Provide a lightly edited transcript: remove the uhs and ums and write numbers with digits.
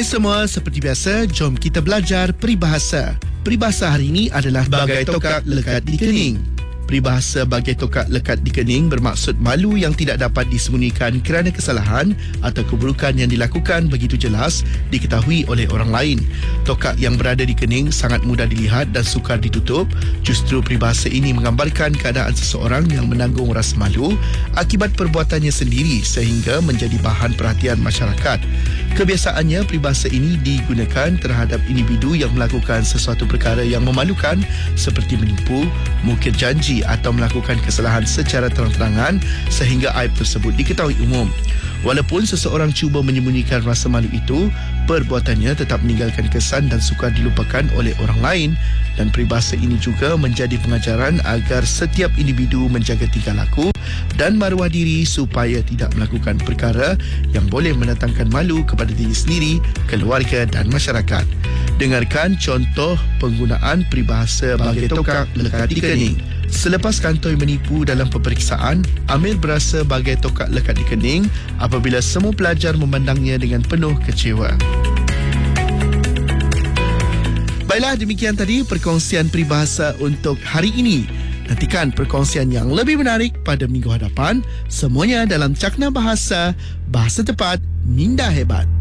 Hai semua, seperti biasa, jom kita belajar peribahasa. Peribahasa hari ini adalah bagai tokak lekat di kening. Peribahasa bagai tokak lekat di kening bermaksud malu yang tidak dapat disembunyikan kerana kesalahan atau keburukan yang dilakukan begitu jelas diketahui oleh orang lain. Tokak yang berada di kening sangat mudah dilihat dan sukar ditutup. Justru peribahasa ini menggambarkan keadaan seseorang yang menanggung rasa malu akibat perbuatannya sendiri sehingga menjadi bahan perhatian masyarakat. Kebiasaannya, peribahasa ini digunakan terhadap individu yang melakukan sesuatu perkara yang memalukan seperti menipu, mengukir janji atau melakukan kesalahan secara terang-terangan sehingga aib tersebut diketahui umum. Walaupun seseorang cuba menyembunyikan rasa malu itu, perbuatannya tetap meninggalkan kesan dan sukar dilupakan oleh orang lain, dan peribahasa ini juga menjadi pengajaran agar setiap individu menjaga tingkah laku dan maruah diri supaya tidak melakukan perkara yang boleh mendatangkan malu kepada diri sendiri, keluarga dan masyarakat. Dengarkan contoh penggunaan peribahasa bagai tokak lekat di kening. Selepas kantoi menipu dalam peperiksaan, Amir berasa bagai tokak lekat di kening apabila semua pelajar memandangnya dengan penuh kecewa. Baiklah, demikian tadi perkongsian peribahasa untuk hari ini. Nantikan perkongsian yang lebih menarik pada minggu hadapan. Semuanya dalam Cakna Bahasa, Bahasa Tepat, Minda Hebat.